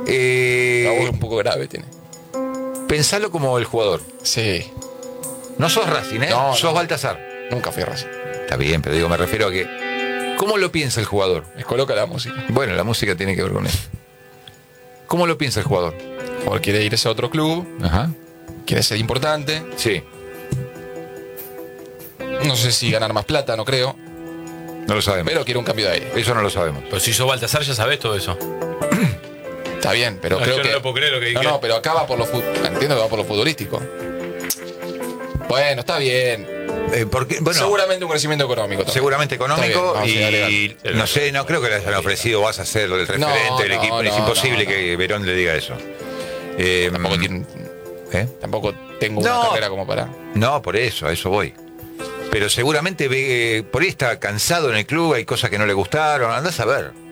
La voz un poco grave tiene. Pensalo como el jugador. Sí. No sos Racing, ¿eh? No, sos no. Baltasar. Nunca fui a Racing. Está bien, pero digo, me refiero a que... ¿Cómo lo piensa el jugador? Me coloca la música. Bueno, la música tiene que ver con eso. ¿Cómo lo piensa el jugador? O quiere irse a otro club, Ajá. quiere ser importante. Sí. No sé si ganar más plata, no creo. No lo sabemos. Pero quiere un cambio de aire. Eso no lo sabemos. Pero si sos Baltasar ya sabés todo eso. Está bien, pero No, creo yo que... no lo puedo creer lo que No, dije. no, pero acá va por lo entiendo que va por lo futbolístico. Bueno, está bien. Porque, bueno, Seguramente un crecimiento económico también. seguramente económico Está bien, vamos a y llegar no sé, no creo que le hayan ofrecido vas a ser el referente No, del equipo. Es no, imposible no. que Verón le diga eso. Tampoco, tampoco tengo una No. carrera como para... No, por eso, a eso voy. Pero seguramente por ahí está cansado en el club, hay cosas que no le gustaron, andás a ver.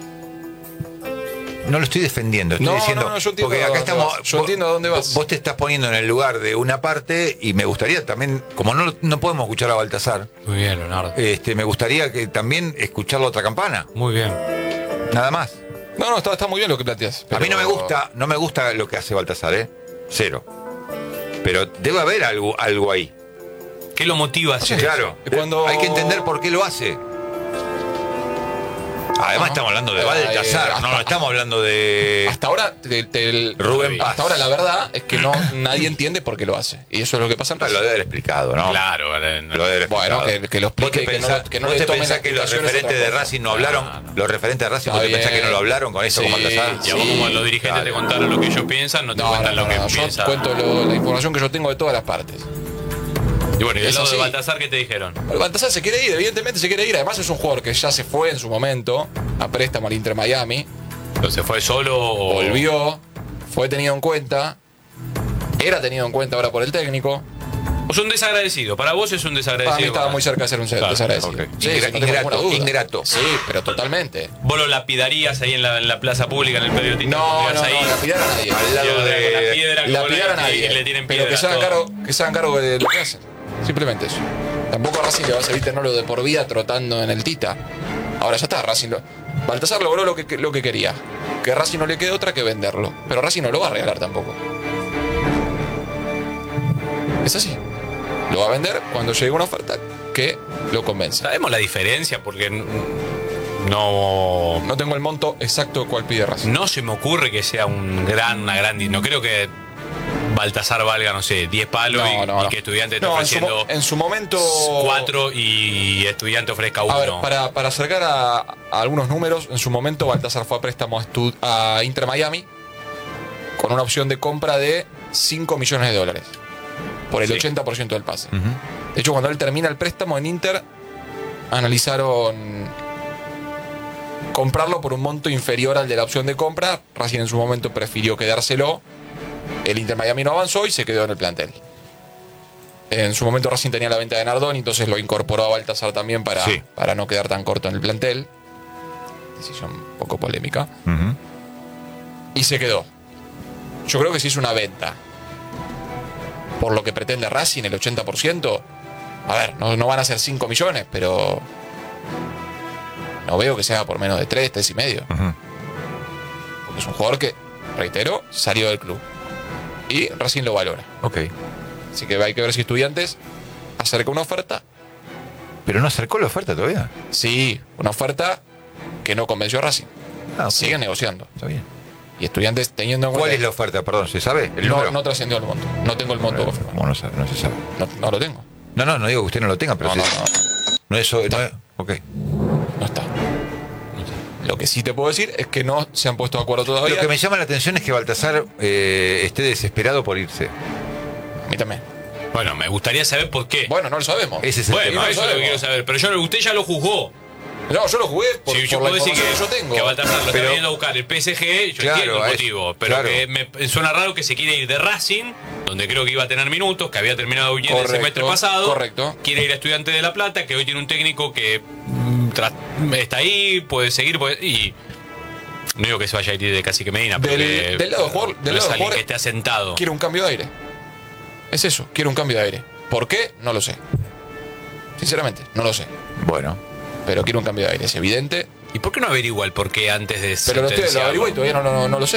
No lo estoy defendiendo, estoy diciendo. No, yo entiendo porque a acá dónde estamos. vas. Yo entiendo a dónde vas. Vos te estás poniendo en el lugar de una parte y me gustaría también, como no podemos escuchar a Baltasar, Muy bien, Leonardo. me gustaría que también escuchar la otra campana. Muy bien. Nada más. No, está muy bien lo que planteas. A mí no me gusta lo que hace Baltasar, cero. Pero debe haber algo ahí. ¿Qué lo motiva a hacer Claro, Cuando- hay que entender por qué lo hace. Además estamos hablando de Baltasar, no estamos hablando de... Hasta ahora, Rubén Paz. hasta ahora la verdad es que nadie entiende por qué lo hace. Y eso es lo que pasa en Lo Racing. debe haber explicado, ¿no? Claro, Lo debe haber explicado. Bueno, que lo explique, ¿Vos te que no- pensás, que no vos le te tomen pensás que los explicaciones referentes otra de cosa? Racing no hablaron? Los referentes de Racing, ¿vos te Está pensás que no bien. lo hablaron con eso, Sí, con Baltasar? Y a vos como los dirigentes te contaron lo que ellos piensan, no te cuentan lo que Yo piensan. cuento la información que yo tengo de todas las partes. Y bueno, y del Es lado de así. Baltasar, ¿qué te dijeron? Baltasar se quiere ir, evidentemente se quiere ir. Además es un jugador que ya se fue en su momento a préstamo al Inter Miami. ¿Pero se fue solo o...? Volvió, fue tenido en cuenta. Era tenido en cuenta ahora por el técnico. O es un desagradecido. Para vos es un desagradecido. Para mí estaba muy cerca de ser un Claro, desagradecido. ok. Sí, no tengo ninguna duda. Ingrato. Sí, pero totalmente. Vos lo lapidarías ahí en la plaza pública, en el predio Tito. No, pondrías ahí, lapidar a nadie. Al lado con la de... piedra, como Lapidar a y nadie. le tienen Pero que piedras se hagan todo. cargo, que se hagan cargo de lo que hacen. Simplemente eso. Tampoco a Racing le va a servir tenerlo de por vida trotando en el Tita. Ahora ya está, Racing Baltasar logró lo que quería. Que a Racing no le quede otra que venderlo. Pero Racing no lo va a regalar tampoco. Es así. Lo va a vender cuando llegue una oferta que lo convence. Sabemos la diferencia porque no No tengo el monto exacto cual pide Racing. se me ocurre que sea una gran... No creo que Baltasar valga, no sé, 10 palos y que Estudiante esté ofreciendo en su momento 4 y Estudiante ofrezca 1. A ver, para acercar a algunos números, en su momento Baltasar fue a préstamo a Inter Miami con una opción de compra de $5 millones por el 80% del pase. De hecho, cuando él termina el préstamo en Inter, analizaron comprarlo por un monto inferior al de la opción de compra. Racing en su momento prefirió quedárselo. El Inter Miami no avanzó y se quedó en el plantel. En su momento Racing tenía la venta de Nardoni, entonces lo incorporó a Baltasar también para no quedar tan corto en el plantel. Decisión un poco polémica. Y se quedó. Yo creo que si es una venta por lo que pretende Racing, el 80%, a ver, no van a ser 5 millones, pero no veo que sea por menos de 3 y medio. Porque es un jugador que, reitero, salió del club. Y Racing lo valora. Ok. Así que hay que ver si Estudiantes acerca una oferta. Pero no acercó la oferta todavía. Sí, una oferta que no convenció a Racing. Ok. Siguen negociando. Está bien. Y Estudiantes teniendo en ¿Cuál cuenta... es la oferta? Perdón, ¿se sabe? ¿El No, número? no trascendió el monto. No tengo el monto confirmado. ¿Cómo no se sabe? No lo tengo. No digo que usted no lo tenga, pero No, sí. No es eso. No es, ok. No está. Lo que sí te puedo decir es que no se han puesto de acuerdo todavía. Lo que me llama la atención es que Baltasar esté desesperado por irse. A mí también. Bueno, me gustaría saber por qué. Bueno, no lo sabemos. Ese es el Bueno, tema. no eso es lo que sabemos. quiero saber. Pero usted ya lo juzgó. No, yo lo jugué por, Si yo por la puedo decir información que yo tengo. que Baltasar lo está Pero- viniendo a buscar el PSG, yo Claro, entiendo el es- motivo. Pero claro. que me suena raro que se quiere ir de Racing, donde creo que iba a tener minutos, que había terminado bien Correcto, el semestre pasado. correcto. Quiere ir a Estudiante de La Plata, que hoy tiene un técnico que está ahí, puede seguir, y no digo que se vaya a ir de Cacique Medina, pero Del- que del lado del jugador- del no lado es del alguien jugador- que esté asentado. Quiero un cambio de aire. Es eso, quiero un cambio de aire. ¿Por qué? No lo sé. Sinceramente, no lo sé. Bueno. Pero quiero un cambio de aire, es evidente. ¿Y por qué no averigua el por qué antes de Pero lo sentenciarlo? averigué y todavía no lo sé.